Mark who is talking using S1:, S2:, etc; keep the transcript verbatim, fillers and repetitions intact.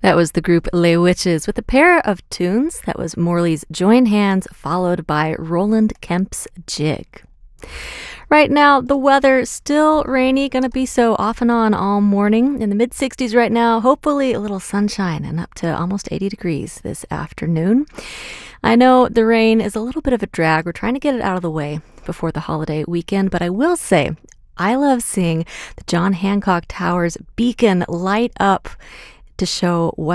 S1: That was the group Les Witches with a pair of tunes. That was Morley's Join Hands, followed by Roland Kemp's Jig. Right now, the weather still rainy, going to be so off and on all morning. In the mid sixties right now, hopefully a little sunshine and up to almost eighty degrees this afternoon. I know the rain is a little bit of a drag. We're trying to get it out of the way before the holiday weekend, but I will say I love seeing the John Hancock Tower's beacon light up to show what